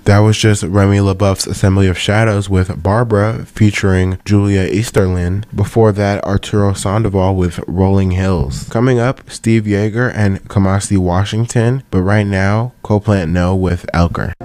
That was just Remy LaBeouf's Assembly of Shadows with Barbara featuring Julia Easterlin. Before that, Arturo Sandoval with Rolling Hills. Coming up, Steve Yeager and Kamasi Washington, but right now, Copland No with Elker.